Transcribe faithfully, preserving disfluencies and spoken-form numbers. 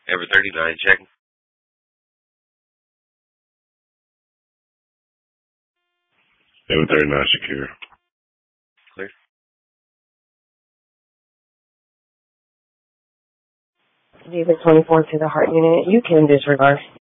Ever thirty-nine, check. Ever thirty-nine, secure. Clear. David twenty-four to the heart unit. You can disregard.